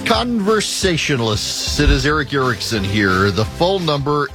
Conversationalists. It is Eric Erickson here. The phone number,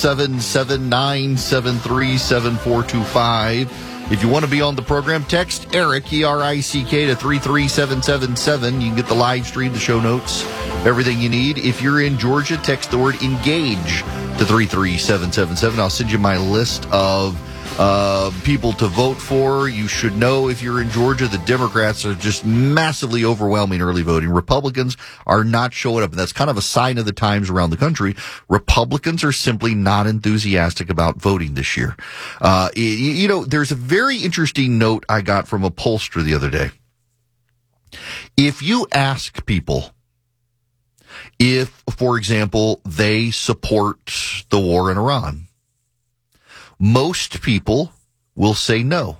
877-973-7425. If you want to be on the program, text Eric, E-R-I-C-K, to 33777. You can get the live stream, the show notes, everything you need. If you're in Georgia, text the word engage to 33777. I'll send you my list of people to vote for. You should know, if you're in Georgia, the Democrats are just massively overwhelming early voting. Republicans are not showing up, and that's kind of a sign of the times around the country. Republicans are simply not enthusiastic about voting this year. There's a very interesting note I got from a pollster the other day. If you ask people if, for example, they support the war in Iran, most people will say no.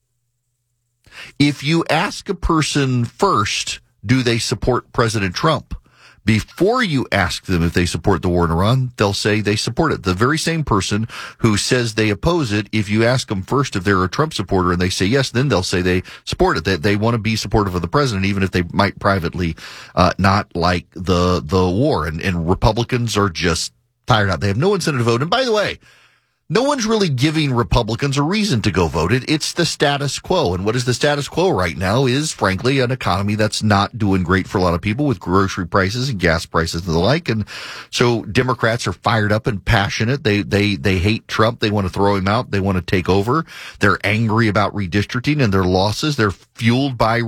If you ask a person first, do they support President Trump? Before you ask them if they support the war in Iran, they'll say they support it. The very same person who says they oppose it, if you ask them first if they're a Trump supporter and they say yes, then they'll say they support it. They want to be supportive of the president, even if they might privately not like the war. And Republicans are just tired out. They have no incentive to vote. And by the way, no one's really giving Republicans a reason to go vote. It's the status quo. And what is the status quo right now is, frankly, an economy that's not doing great for a lot of people, with grocery prices and gas prices and the like. And so Democrats are fired up and passionate. They hate Trump. They want to throw him out. They want to take over. They're angry about redistricting and their losses. They're fueled by